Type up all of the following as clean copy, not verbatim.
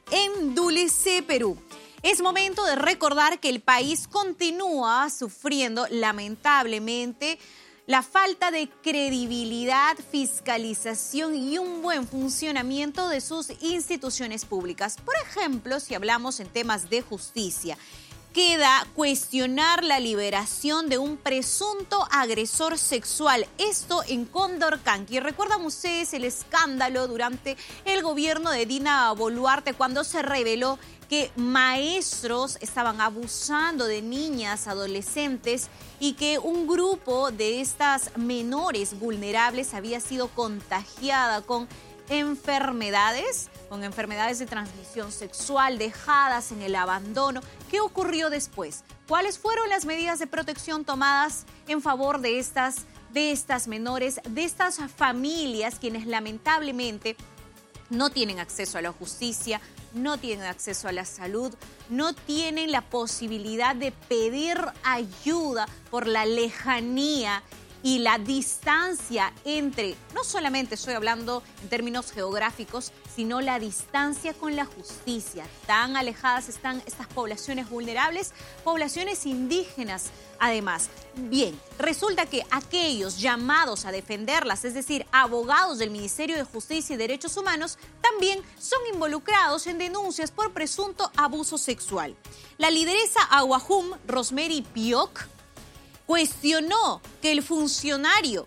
en Dulce, Perú. Es momento de recordar que el país continúa sufriendo, lamentablemente, la falta de credibilidad, fiscalización y un buen funcionamiento de sus instituciones públicas. Por ejemplo, si hablamos en temas de justicia, queda cuestionar la liberación de un presunto agresor sexual. Esto en Condorcanqui. ¿Recuerdan ustedes el escándalo durante el gobierno de Dina Boluarte cuando se reveló que maestros estaban abusando de niñas, adolescentes, y que un grupo de estas menores vulnerables había sido contagiada con enfermedades de transmisión sexual, dejadas en el abandono? ¿Qué ocurrió después? ¿Cuáles fueron las medidas de protección tomadas en favor de estas menores, de estas familias, quienes lamentablemente no tienen acceso a la justicia, no tienen acceso a la salud, no tienen la posibilidad de pedir ayuda por la lejanía y la distancia entre, no solamente estoy hablando en términos geográficos, sino la distancia con la justicia? Tan alejadas están estas poblaciones vulnerables, poblaciones indígenas además. Bien, resulta que aquellos llamados a defenderlas, es decir, abogados del Ministerio de Justicia y Derechos Humanos, también son involucrados en denuncias por presunto abuso sexual. La lideresa Aguajum, Rosemary Pioc, cuestionó que el funcionario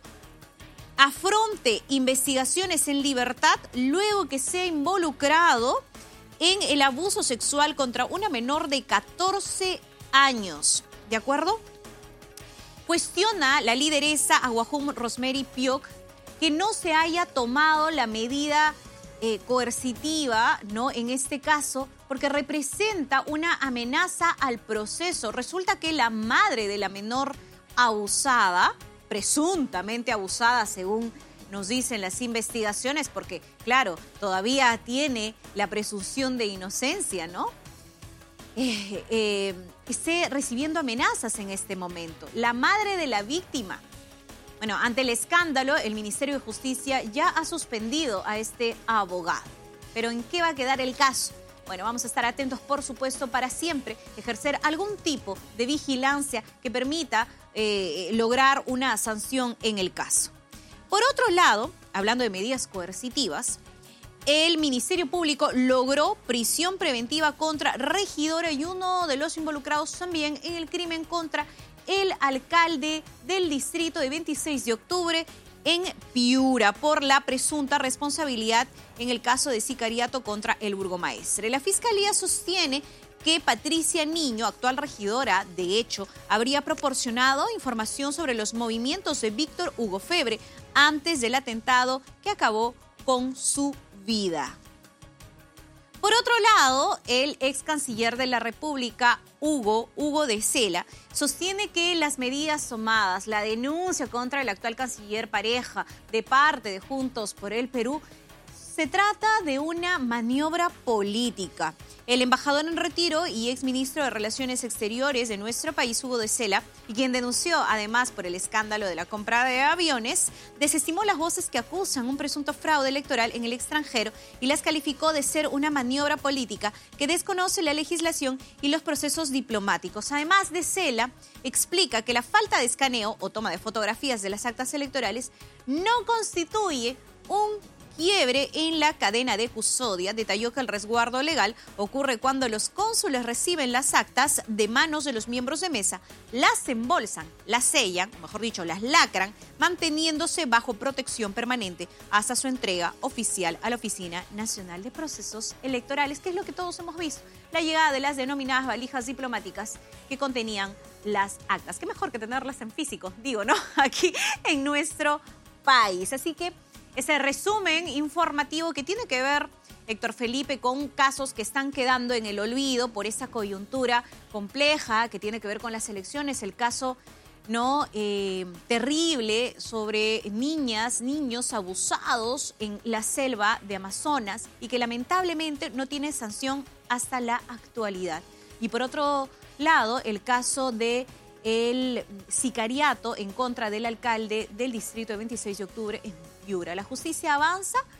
afronte investigaciones en libertad luego que sea involucrado en el abuso sexual contra una menor de 14 años. ¿De acuerdo? Cuestiona la lideresa Aguajum Rosemary Pioc que no se haya tomado la medida coercitiva, ¿no?, en este caso, porque representa una amenaza al proceso. Resulta que la madre de la menor abusada, presuntamente abusada según nos dicen las investigaciones, porque claro, todavía tiene la presunción de inocencia, ¿no? Esté recibiendo amenazas en este momento. La madre de la víctima. Bueno, ante el escándalo, el Ministerio de Justicia ya ha suspendido a este abogado. ¿Pero en qué va a quedar el caso? Bueno, vamos a estar atentos, por supuesto, para siempre ejercer algún tipo de vigilancia que permita lograr una sanción en el caso. Por otro lado, hablando de medidas coercitivas, el Ministerio Público logró prisión preventiva contra regidora y uno de los involucrados también en el crimen contra el alcalde del distrito de 26 de octubre en Piura por la presunta responsabilidad en el caso de sicariato contra el burgomaestre. La Fiscalía sostiene que Patricia Niño, actual regidora, de hecho, habría proporcionado información sobre los movimientos de Víctor Hugo Febre antes del atentado que acabó con su vida. Por otro lado, el ex canciller de la República, Hugo de Sela, sostiene que las medidas tomadas, la denuncia contra el actual canciller Pareja de parte de Juntos por el Perú, se trata de una maniobra política. El embajador en retiro y exministro de Relaciones Exteriores de nuestro país, Hugo de Sela, y quien denunció además por el escándalo de la compra de aviones, desestimó las voces que acusan un presunto fraude electoral en el extranjero y las calificó de ser una maniobra política que desconoce la legislación y los procesos diplomáticos. Además, de Sela explica que la falta de escaneo o toma de fotografías de las actas electorales no constituye un quiebre en la cadena de custodia. Detalló que el resguardo legal ocurre cuando los cónsules reciben las actas de manos de los miembros de mesa, las embolsan, las sellan, o mejor dicho, las lacran, manteniéndose bajo protección permanente hasta su entrega oficial a la Oficina Nacional de Procesos Electorales, que es lo que todos hemos visto, la llegada de las denominadas valijas diplomáticas que contenían las actas. Qué mejor que tenerlas en físico, digo, ¿no? Aquí en nuestro país. Así que ese resumen informativo que tiene que ver, Héctor Felipe, con casos que están quedando en el olvido por esa coyuntura compleja que tiene que ver con las elecciones. El caso terrible sobre niñas, niños abusados en la selva de Amazonas y que lamentablemente no tiene sanción hasta la actualidad. Y por otro lado, el caso de el sicariato en contra del alcalde del distrito de 26 de octubre en Piura. La justicia avanza,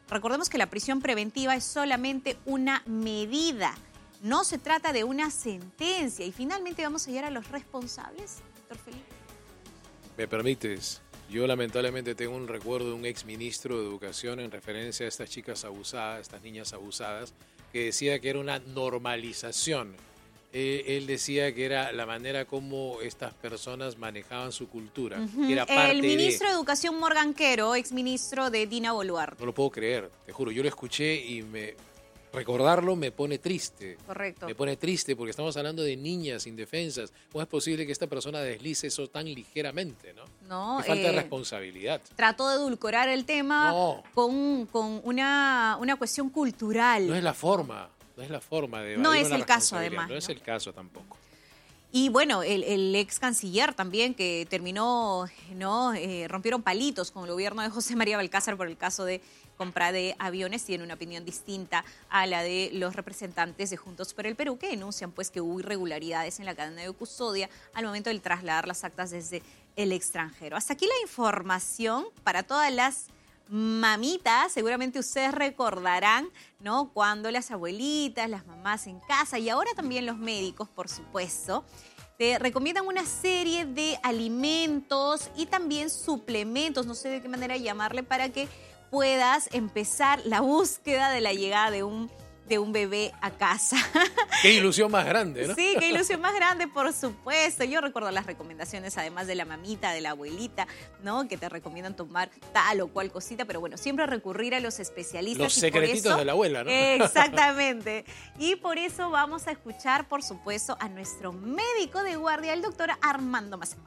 Recordemos que la prisión preventiva es solamente una medida. No se trata de una sentencia. Y finalmente vamos a llegar a los responsables, doctor Felipe. ¿Me permites? Yo lamentablemente tengo un recuerdo de un exministro de Educación en referencia a estas chicas abusadas, estas niñas abusadas, que decía que era una normalización. Él decía que era la manera como estas personas manejaban su cultura. Que era parte el ministro de Educación Morgan Quero, exministro de Dina Boluarte. No lo puedo creer, te juro. Yo lo escuché y recordarlo me pone triste. Correcto. Me pone triste porque estamos hablando de niñas indefensas. ¿Cómo es posible que esta persona deslice eso tan ligeramente, no? No, Qué falta de responsabilidad. Trató de edulcorar el tema con una cuestión cultural. No es la forma. No es la forma de evadir No es una el caso, además. No es el caso tampoco. Y bueno, el ex canciller también, que terminó, ¿no? Rompieron palitos con el gobierno de José María Balcázar por el caso de compra de aviones, tiene una opinión distinta a la de los representantes de Juntos por el Perú, que denuncian pues que hubo irregularidades en la cadena de custodia al momento de trasladar las actas desde el extranjero. Hasta aquí la información para todas las mamitas. Seguramente ustedes recordarán, ¿no? Cuando las abuelitas, las mamás en casa y ahora también los médicos, por supuesto, te recomiendan una serie de alimentos y también suplementos, no sé de qué manera llamarle, para que puedas empezar la búsqueda de la llegada de un bebé a casa. Qué ilusión más grande, ¿no? Sí, qué ilusión más grande, por supuesto. Yo recuerdo las recomendaciones, además de la mamita, de la abuelita, ¿no? Que te recomiendan tomar tal o cual cosita, pero bueno, siempre recurrir a los especialistas. Los secretitos de la abuela, ¿no? Exactamente. Y por eso vamos a escuchar, por supuesto, a nuestro médico de guardia, el doctor Armando Macé.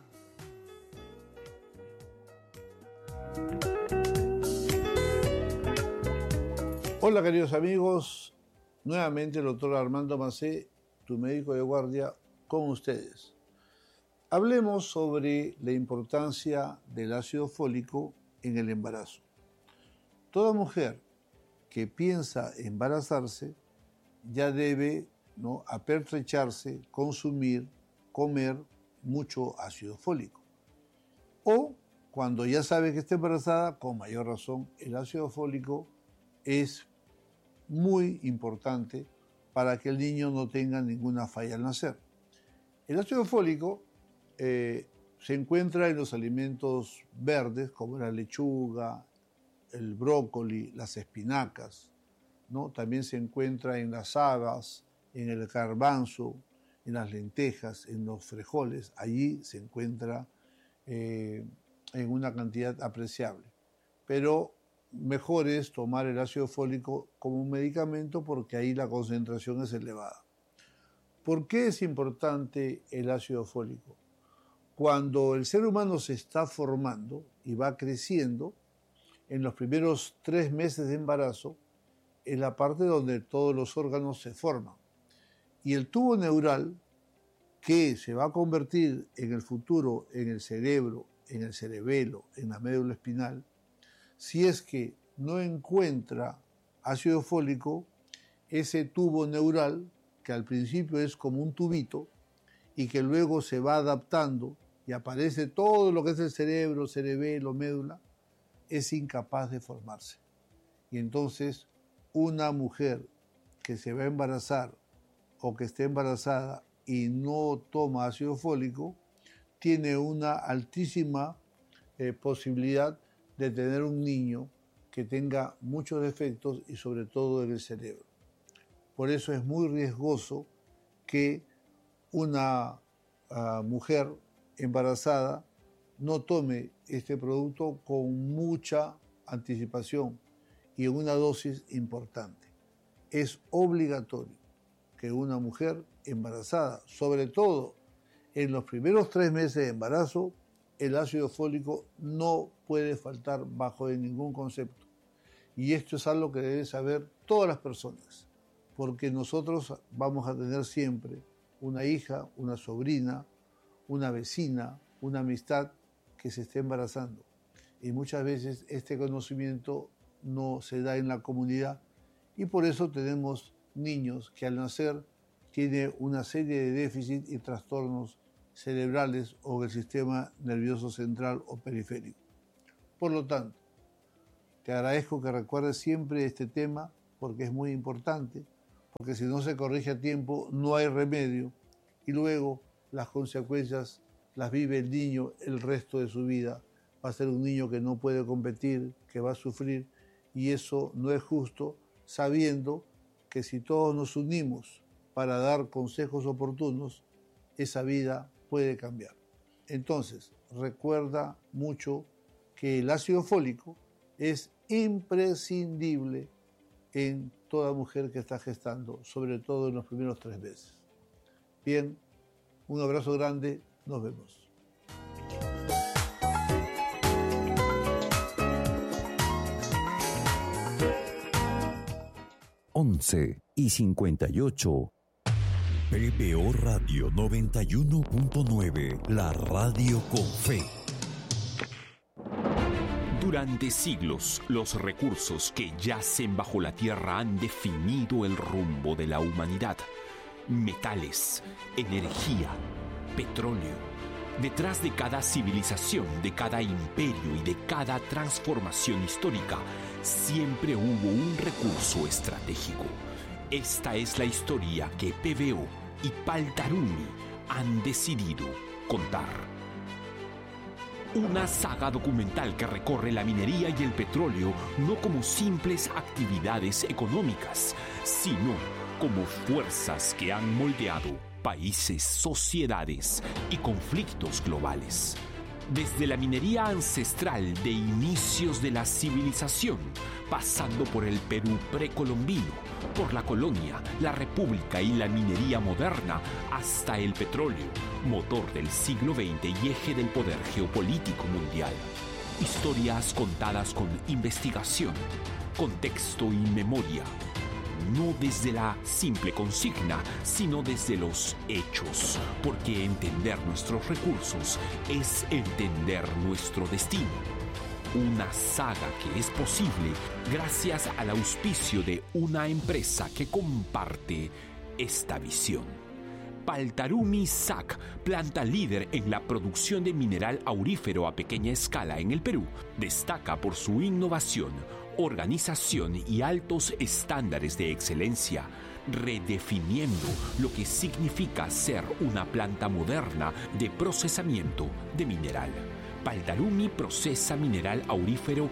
Hola, queridos amigos. Nuevamente el doctor Armando Macé, tu médico de guardia, con ustedes. Hablemos sobre la importancia del ácido fólico en el embarazo. Toda mujer que piensa embarazarse ya debe, ¿no?, apertrecharse, consumir, comer mucho ácido fólico. O cuando ya sabe que está embarazada, con mayor razón, el ácido fólico es muy importante para que el niño no tenga ninguna falla al nacer. El ácido fólico se encuentra en los alimentos verdes como la lechuga, el brócoli, las espinacas, ¿no? También se encuentra en las habas, en el garbanzo, en las lentejas, en los frijoles. Allí se encuentra en una cantidad apreciable. Pero mejor es tomar el ácido fólico como un medicamento porque ahí la concentración es elevada. ¿Por qué es importante el ácido fólico? Cuando el ser humano se está formando y va creciendo, en los primeros 3 meses de embarazo, es la parte donde todos los órganos se forman. Y el tubo neural, que se va a convertir en el futuro en el cerebro, en el cerebelo, en la médula espinal, si es que no encuentra ácido fólico, ese tubo neural, que al principio es como un tubito y que luego se va adaptando y aparece todo lo que es el cerebro, cerebelo, médula, es incapaz de formarse. Y entonces una mujer que se va a embarazar o que esté embarazada y no toma ácido fólico, tiene una altísima posibilidad de tener un niño que tenga muchos defectos y sobre todo en el cerebro. Por eso es muy riesgoso que una mujer embarazada no tome este producto con mucha anticipación y en una dosis importante. Es obligatorio que una mujer embarazada, sobre todo en los primeros 3 meses de embarazo, el ácido fólico no puede faltar bajo de ningún concepto. Y esto es algo que deben saber todas las personas, porque nosotros vamos a tener siempre una hija, una sobrina, una vecina, una amistad que se esté embarazando. Y muchas veces este conocimiento no se da en la comunidad y por eso tenemos niños que al nacer tienen una serie de déficits y trastornos cerebrales o del sistema nervioso central o periférico. Por lo tanto, Te agradezco que recuerdes siempre este tema porque es muy importante, porque si no se corrige a tiempo no hay remedio y luego las consecuencias las vive el niño el resto de su vida. Va a ser un niño que no puede competir, que va a sufrir y eso no es justo, sabiendo que si todos nos unimos para dar consejos oportunos, esa vida puede cambiar. Entonces, recuerda mucho que el ácido fólico es imprescindible en toda mujer que está gestando, sobre todo en los primeros 3 meses. Bien, un abrazo grande, nos vemos. y 58. PBO Radio 91.9, la radio con fe. Durante siglos, los recursos que yacen bajo la tierra han definido el rumbo de la humanidad. Metales, energía, petróleo. Detrás de cada civilización, de cada imperio y de cada transformación histórica, siempre hubo un recurso estratégico. Esta es la historia que PBO y Paltarumi han decidido contar. Una saga documental que recorre la minería y el petróleo no como simples actividades económicas, sino como fuerzas que han moldeado países, sociedades y conflictos globales. Desde la minería ancestral de inicios de la civilización, pasando por el Perú precolombino, por la colonia, la república y la minería moderna, hasta el petróleo, motor del siglo XX y eje del poder geopolítico mundial. Historias contadas con investigación, contexto y memoria. No desde la simple consigna, sino desde los hechos, porque entender nuestros recursos es entender nuestro destino. Una saga que es posible gracias al auspicio de una empresa que comparte esta visión. Paltarumi SAC, planta líder en la producción de mineral aurífero a pequeña escala en el Perú, destaca por su innovación, organización y altos estándares de excelencia, redefiniendo lo que significa ser una planta moderna de procesamiento de mineral. Paltarumi procesa mineral aurífero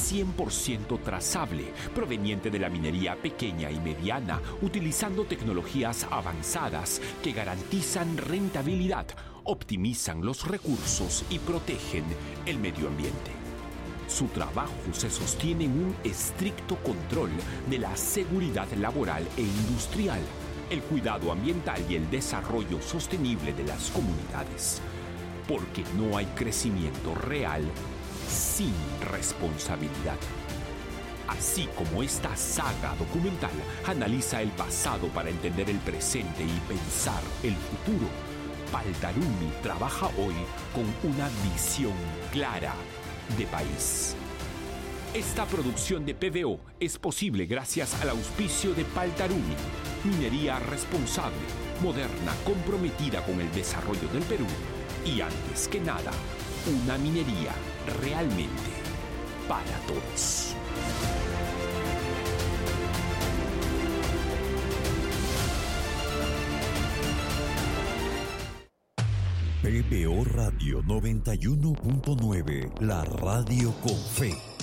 100% trazable, proveniente de la minería pequeña y mediana, utilizando tecnologías avanzadas que garantizan rentabilidad, optimizan los recursos y protegen el medio ambiente. Su trabajo se sostiene en un estricto control de la seguridad laboral e industrial, el cuidado ambiental y el desarrollo sostenible de las comunidades. Porque no hay crecimiento real sin responsabilidad. Así como esta saga documental analiza el pasado para entender el presente y pensar el futuro, Paltarumi trabaja hoy con una visión clara de país. Esta producción de PBO es posible gracias al auspicio de Paltarumi, minería responsable, moderna, comprometida con el desarrollo del Perú y, antes que nada, una minería realmente para todos. PBO Radio 91.9, la radio con fe.